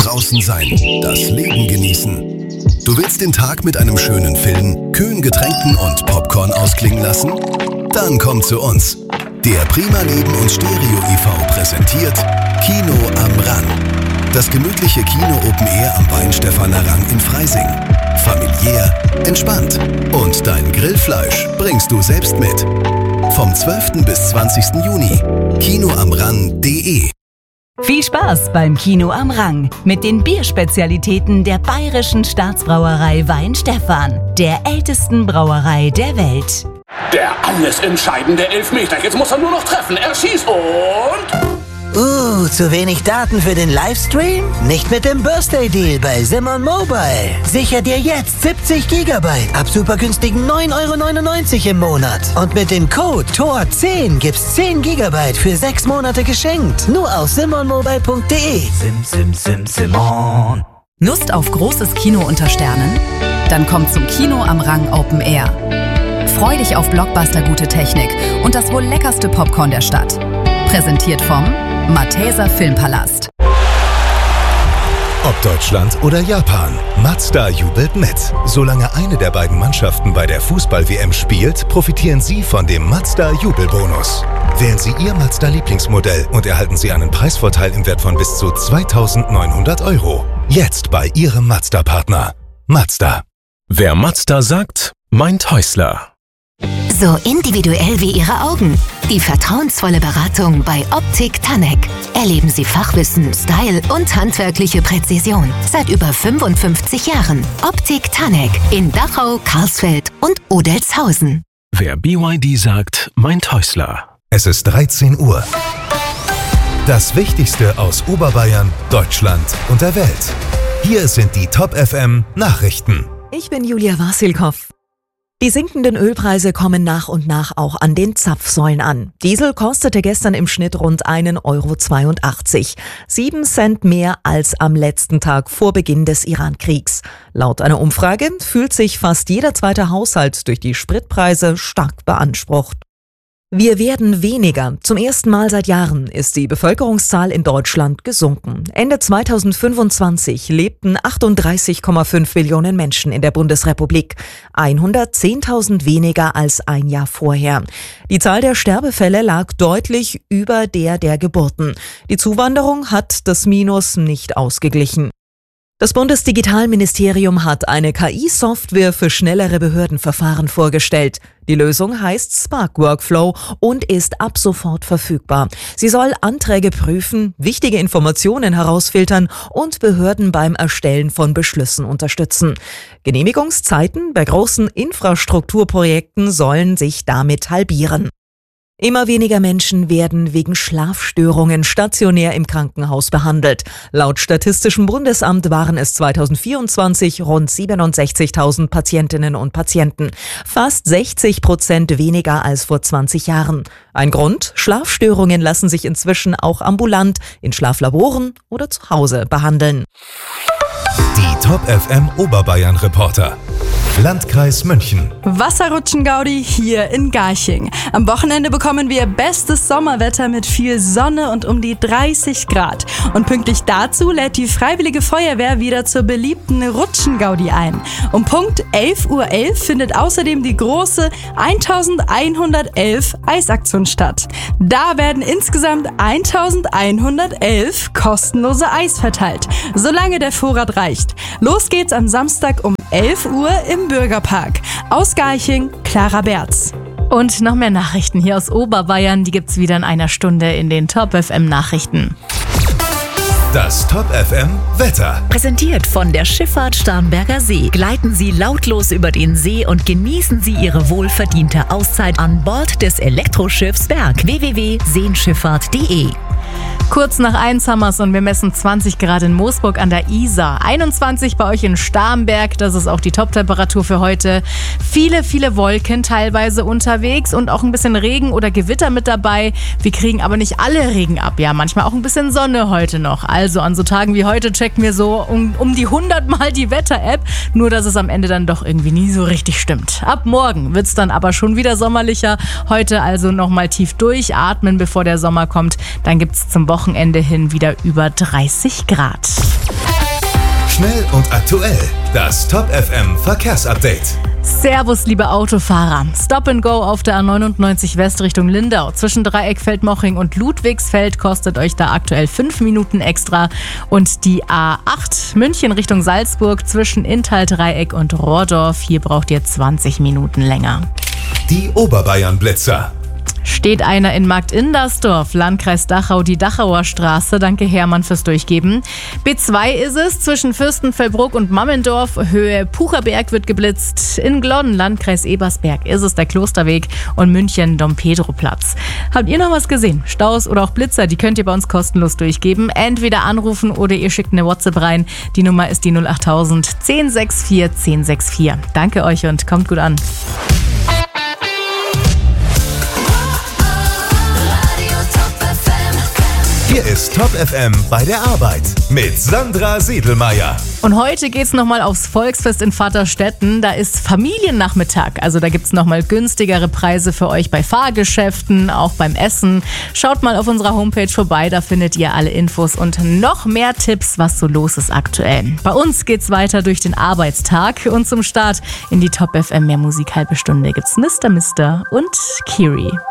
Draußen sein, das Leben genießen. Du willst den Tag mit einem schönen Film, kühlen Getränken und Popcorn ausklingen lassen? Dann komm zu uns. Der Prima Leben und Stereo e.V. präsentiert Kino am Rang. Das gemütliche Kino Open Air am Weinstephaner Rang in Freising. Familiär, entspannt. Und dein Grillfleisch bringst du selbst mit. Vom 12. bis 20. Juni. kinoamrang.de. Viel Spaß beim Kino am Rang mit den Bierspezialitäten der Bayerischen Staatsbrauerei Weinstephan, der ältesten Brauerei der Welt. Der alles entscheidende Elfmeter. Jetzt muss er nur noch treffen. Er schießt und... zu wenig Daten für den Livestream? Nicht mit dem Birthday Deal bei Simon Mobile. Sicher dir jetzt 70 GB ab super günstigen 9,99 € im Monat. Und mit dem Code TOR10 gibt's 10 GB für 6 Monate geschenkt. Nur auf simonmobile.de. Simon. Lust auf großes Kino unter Sternen? Dann kommt zum Kino am Rang Open Air. Freu dich auf Blockbuster-gute Technik und das wohl leckerste Popcorn der Stadt. Präsentiert vom Malteser Filmpalast. Ob Deutschland oder Japan, Mazda jubelt mit. Solange eine der beiden Mannschaften bei der Fußball-WM spielt, profitieren Sie von dem Mazda-Jubelbonus. Wählen Sie Ihr Mazda-Lieblingsmodell und erhalten Sie einen Preisvorteil im Wert von bis zu 2.900 €. Jetzt bei Ihrem Mazda-Partner. Mazda. Wer Mazda sagt, meint Häusler. So individuell wie Ihre Augen. Die vertrauensvolle Beratung bei Optik Tanek. Erleben Sie Fachwissen, Style und handwerkliche Präzision. Seit über 55 Jahren. Optik Tanek in Dachau, Karlsfeld und Odelshausen. Wer BYD sagt, meint Häusler. Es ist 13 Uhr. Das Wichtigste aus Oberbayern, Deutschland und der Welt. Hier sind die Top FM Nachrichten. Ich bin Julia Wasilkow. Die sinkenden Ölpreise kommen nach und nach auch an den Zapfsäulen an. Diesel kostete gestern im Schnitt rund 1,82 €. 7 Cent mehr als am letzten Tag vor Beginn des Iran-Kriegs. Laut einer Umfrage fühlt sich fast jeder zweite Haushalt durch die Spritpreise stark beansprucht. Wir werden weniger. Zum ersten Mal seit Jahren ist die Bevölkerungszahl in Deutschland gesunken. Ende 2025 lebten 38,5 Millionen Menschen in der Bundesrepublik. 110.000 weniger als ein Jahr vorher. Die Zahl der Sterbefälle lag deutlich über der Geburten. Die Zuwanderung hat das Minus nicht ausgeglichen. Das Bundesdigitalministerium hat eine KI-Software für schnellere Behördenverfahren vorgestellt. Die Lösung heißt Spark Workflow und ist ab sofort verfügbar. Sie soll Anträge prüfen, wichtige Informationen herausfiltern und Behörden beim Erstellen von Beschlüssen unterstützen. Genehmigungszeiten bei großen Infrastrukturprojekten sollen sich damit halbieren. Immer weniger Menschen werden wegen Schlafstörungen stationär im Krankenhaus behandelt. Laut Statistischem Bundesamt waren es 2024 rund 67.000 Patientinnen und Patienten. Fast 60% weniger als vor 20 Jahren. Ein Grund? Schlafstörungen lassen sich inzwischen auch ambulant in Schlaflaboren oder zu Hause behandeln. Die Top FM Oberbayern Reporter. Landkreis München. Wasserrutschen-Gaudi hier in Garching. Am Wochenende bekommen wir bestes Sommerwetter mit viel Sonne und um die 30 Grad. Und pünktlich dazu lädt die Freiwillige Feuerwehr wieder zur beliebten Rutschen-Gaudi ein. Um Punkt 11:11 Uhr findet außerdem die große 1111 Eisaktion statt. Da werden insgesamt 1111 kostenlose Eis verteilt, solange der Vorrat reicht. Los geht's am Samstag um 11 Uhr im Bürgerpark. Aus Garching, Clara Berz. Und noch mehr Nachrichten hier aus Oberbayern, die gibt's wieder in einer Stunde in den Top FM Nachrichten. Das Top FM Wetter. Präsentiert von der Schifffahrt Starnberger See. Gleiten Sie lautlos über den See und genießen Sie Ihre wohlverdiente Auszeit an Bord des Elektroschiffs Berg. www.seenschifffahrt.de. Kurz nach 1 haben wir's und wir messen 20 Grad in Moosburg an der Isar. 21 bei euch in Starnberg, das ist auch die Top-Temperatur für heute. Viele, viele Wolken teilweise unterwegs und auch ein bisschen Regen oder Gewitter mit dabei. Wir kriegen aber nicht alle Regen ab, ja, manchmal auch ein bisschen Sonne heute noch. Also an so Tagen wie heute checken wir so um die 100 Mal die Wetter-App, nur dass es am Ende dann doch irgendwie nie so richtig stimmt. Ab morgen wird's dann aber schon wieder sommerlicher. Heute also nochmal tief durchatmen, bevor der Sommer kommt. Dann gibt's zum Wochenende hin wieder über 30 Grad. Schnell und aktuell. Das Top FM Verkehrsupdate. Servus, liebe Autofahrer. Stop and Go auf der A99 West Richtung Lindau. Zwischen Dreieckfeld-Moching und Ludwigsfeld kostet euch da aktuell 5 Minuten extra. Und die A8 München Richtung Salzburg zwischen Inntal-Dreieck und Rohrdorf. Hier braucht ihr 20 Minuten länger. Die Oberbayern-Blitzer. Steht einer in Markt-Indersdorf, Landkreis Dachau, die Dachauer Straße. Danke Hermann fürs Durchgeben. B2 ist es, zwischen Fürstenfeldbruck und Mammendorf, Höhe Pucherberg wird geblitzt. In Glonn, Landkreis Ebersberg, ist es der Klosterweg und München, Dom-Pedro-Platz. Habt ihr noch was gesehen? Staus oder auch Blitzer, die könnt ihr bei uns kostenlos durchgeben. Entweder anrufen oder ihr schickt eine WhatsApp rein. Die Nummer ist die 08000 1064 1064. Danke euch und kommt gut an. Hier ist Top FM bei der Arbeit mit Sandra Siedelmeier. Und heute geht's nochmal aufs Volksfest in Vaterstetten. Da ist Familiennachmittag. Also da gibt's nochmal günstigere Preise für euch bei Fahrgeschäften, auch beim Essen. Schaut mal auf unserer Homepage vorbei, da findet ihr alle Infos und noch mehr Tipps, was so los ist aktuell. Bei uns geht's weiter durch den Arbeitstag und zum Start in die Top FM Mehr Musik halbe Stunde gibt's Mr. und Kiri.